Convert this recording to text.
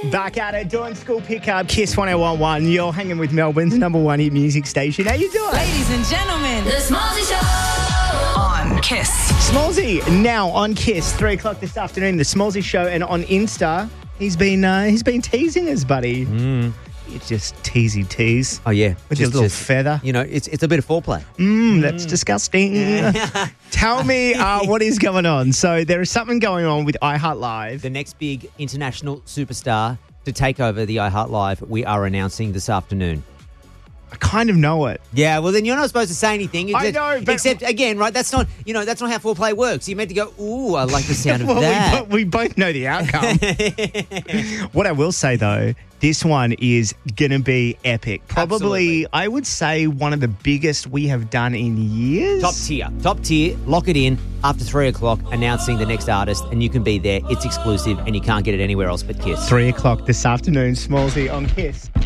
Back at it, doing school pickup, Kiss 1011. You're hanging with Melbourne's number one hit music station. How you doing? Ladies and gentlemen, The Smallzy Show on Kiss. Smallzy, now on Kiss, 3 o'clock this afternoon, The Smallzy Show, and on Insta, he's been teasing us, buddy. It's just teasy tease. Oh, yeah. With your little feather. You know, it's a bit of foreplay. That's disgusting. Tell me what is going on. So there is something going on with iHeart Live. The next big international superstar to take over the iHeart Live, we are announcing this afternoon. I kind of know it. Yeah, well, then you're not supposed to say anything. I know, but... Except, again, right, that's not how foreplay works. You're meant to go, ooh, I like the sound of Well, that. we both know the outcome. What I will say, though, this one is going to be epic. Probably, Absolutely. I would say, one of the biggest we have done in years. Top tier, lock it in after 3 o'clock, announcing the next artist, and you can be there. It's exclusive, and you can't get it anywhere else but Kiss. 3 o'clock this afternoon, Smallzy on Kiss.